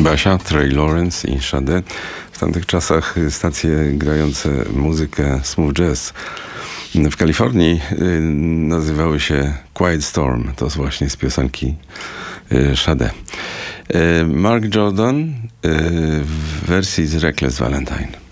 Basia, Trey Lawrence i Sade. W tamtych czasach stacje grające muzykę smooth jazz w Kalifornii nazywały się Quiet Storm. To właśnie z piosenki Sade. Mark Jordan w wersji z Reckless Valentine.